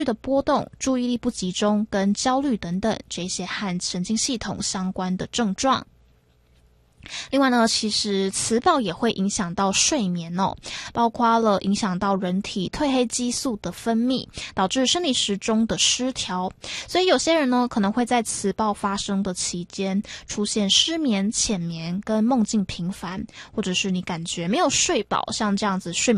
的波动、注意力不集中跟焦虑等等这些和神经系统相关的症状。另外呢，其实磁暴也会影响到睡眠哦，包括了影响到人体褪黑激素的分泌，导致生理时钟的失调。所以有些人呢，可能会在磁暴发生的期间出现失眠、浅眠跟梦境频繁，或者是你感觉没有睡饱，像这样子睡眠